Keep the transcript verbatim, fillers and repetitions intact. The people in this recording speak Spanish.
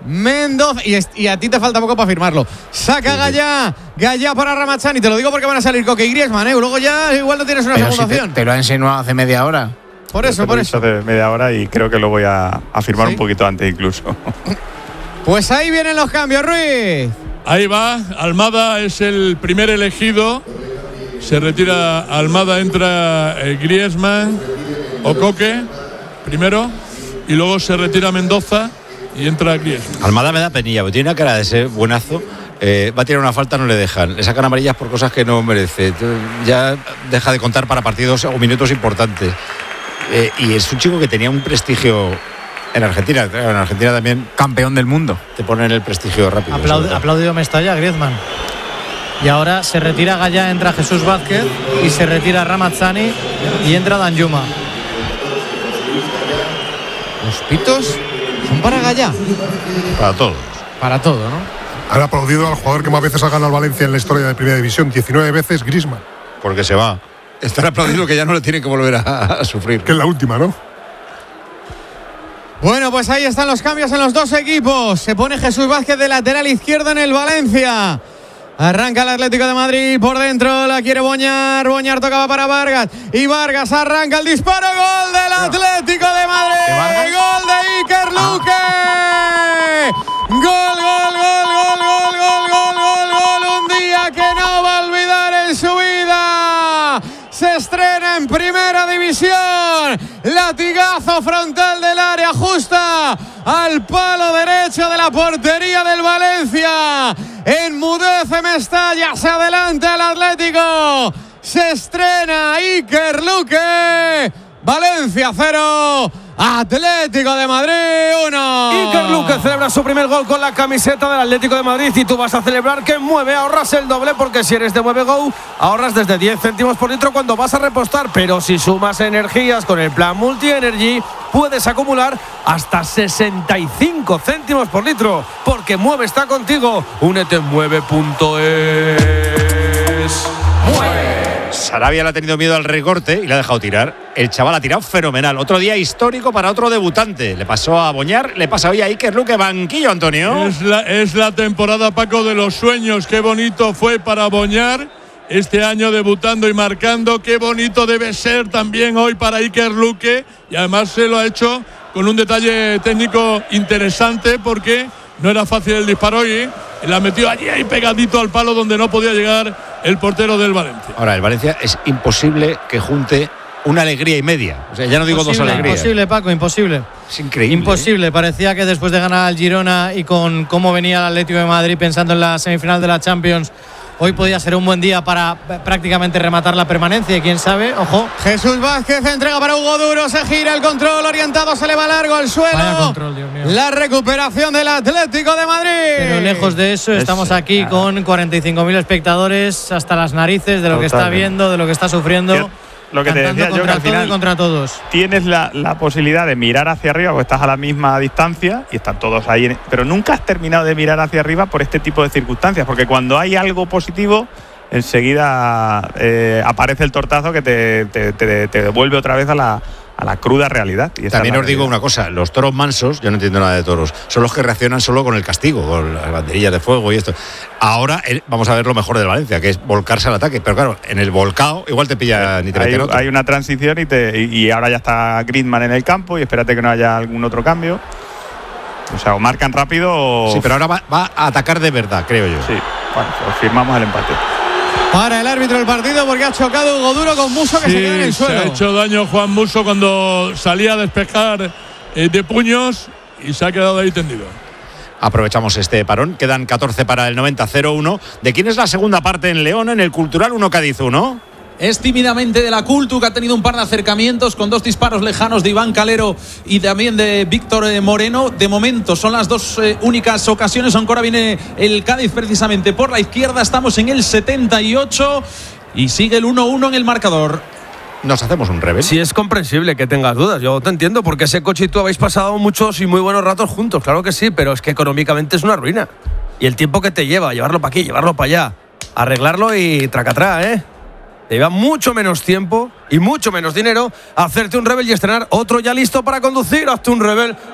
Mendoza. Y, y a ti te falta poco para firmarlo. Saca sí, Gallá. Gallá para Ramazani. Te lo digo porque van a salir Coque y Griezmann, ¿eh? Luego ya igual no tienes una Pero segunda si opción. Te, te lo ha insinuado hace media hora. Por eso, por eso. Hace media hora y creo que lo voy a, a firmar ¿Sí? un poquito antes incluso. Pues ahí vienen los cambios, Ruiz. Ahí va. Almada es el primer elegido. Se retira Almada, entra eh, Griezmann o Coque primero y luego se retira Mendoza y entra Griezmann. Almada me da penilla, porque tiene una cara de ser buenazo. Eh, va a tirar una falta, no le dejan. Le sacan amarillas por cosas que no merece. Ya deja de contar para partidos o minutos importantes. Eh, y es un chico que tenía un prestigio en Argentina. En Argentina también. Campeón del mundo. Te ponen el prestigio rápido. Aplaud, aplaudido Mestalla, Griezmann. Y ahora se retira Gallá, entra Jesús Vázquez y se retira Ramazani y entra Danjuma. Los pitos son para Gallá. Para todos. Para todo, ¿no? Han aplaudido al jugador que más veces ha ganado al Valencia en la historia de Primera División, diecinueve veces, Griezmann. Porque se va. Están aplaudiendo que ya no le tienen que volver a, a sufrir. Que es la última, ¿no? Bueno, pues ahí están los cambios en los dos equipos. Se pone Jesús Vázquez de lateral izquierdo en el Valencia. Arranca el Atlético de Madrid por dentro, la quiere Boñar, Boñar tocaba para Vargas y Vargas arranca el disparo, gol del Atlético de Madrid, gol de Iker Luque, gol, gol, gol, gol, gol, gol, gol, gol, gol, un día que no va a olvidar en su vida. Se estrena en Primera División, latigazo frontal del área justa al palo derecho de la portería del Valencia. Enmudece Mestalla, se adelanta el Atlético. Se estrena Iker Luque. Valencia cero, Atlético de Madrid uno. Iker Luque celebra su primer gol con la camiseta del Atlético de Madrid y tú vas a celebrar que Mueve, ahorras el doble porque si eres de Mueve Go ahorras desde diez céntimos por litro cuando vas a repostar, pero si sumas energías con el plan Multi Energy puedes acumular hasta sesenta y cinco céntimos por litro porque Mueve está contigo. Únete en mueve punto es. Mueve. Sarabia le ha tenido miedo al recorte y le ha dejado tirar. El chaval ha tirado fenomenal. Otro día histórico para otro debutante. Le pasó a Boñar, le pasa hoy a Iker Luque. Banquillo, Antonio. Es la, es la temporada, Paco, de los sueños. Qué bonito fue para Boñar este año debutando y marcando. Qué bonito debe ser también hoy para Iker Luque. Y además se lo ha hecho con un detalle técnico interesante porque no era fácil el disparo y la metió allí ahí pegadito al palo donde no podía llegar el portero del Valencia. Ahora, el Valencia es imposible que junte una alegría y media. O sea, ya no digo imposible, dos alegrías. Imposible, Paco, imposible. Es increíble. Imposible. ¿eh? Parecía que después de ganar al Girona y con cómo venía el Atlético de Madrid pensando en la semifinal de la Champions, hoy podía ser un buen día para prácticamente rematar la permanencia y quién sabe, ojo. Jesús Vázquez entrega para Hugo Duro, se gira el control orientado, se le va largo al suelo. Vaya control, Dios mío. La recuperación del Atlético de Madrid. Pero lejos de eso, estamos aquí con cuarenta y cinco mil espectadores hasta las narices de lo Totalmente. que está viendo, de lo que está sufriendo. Yo, lo que te decía yo, que al final contra todos. Tienes la, la posibilidad de mirar hacia arriba porque estás a la misma distancia y están todos ahí, en, pero nunca has terminado de mirar hacia arriba por este tipo de circunstancias, porque cuando hay algo positivo enseguida eh, aparece el tortazo que te, te, te, te devuelve otra vez a la, a la cruda realidad. Y también os digo una cosa, los toros mansos, yo no entiendo nada de toros, son los que reaccionan solo con el castigo, con las banderillas de fuego y esto. Ahora eh, vamos a ver lo mejor del Valencia, que es volcarse al ataque, pero claro, en el volcado igual te pilla ni te hay, otro. Hay una transición y, te, y, y ahora ya está Griezmann en el campo y espérate que no haya algún otro cambio. O sea, o marcan rápido o... Sí, pero ahora va, va a atacar de verdad, creo yo. Sí, bueno, pues firmamos el empate. Para el árbitro el partido porque ha chocado Hugo Duro con Muso que sí, se queda en el suelo. Se ha hecho daño Juan Muso cuando salía a despejar eh, de puños y se ha quedado ahí tendido. Aprovechamos este parón. Quedan catorce para el noventa, cero uno. ¿De quién es la segunda parte en León, en el Cultural uno Cádiz uno? Es tímidamente de la Cultu, que ha tenido un par de acercamientos con dos disparos lejanos de Iván Calero y también de Víctor Moreno. De momento son las dos eh, únicas ocasiones, aunque ahora viene el Cádiz precisamente por la izquierda. Estamos en el setenta y ocho y sigue el uno uno en el marcador. Nos hacemos un rebel. Sí, es comprensible que tengas dudas. Yo te entiendo, porque ese coche y tú habéis pasado muchos y muy buenos ratos juntos. Claro que sí, pero es que económicamente es una ruina. Y el tiempo que te lleva, llevarlo para aquí, llevarlo para allá, arreglarlo y tracatrá, ¿eh? Te lleva mucho menos tiempo y mucho menos dinero hacerte un rebel y estrenar otro ya listo para conducir. Hazte un rebel.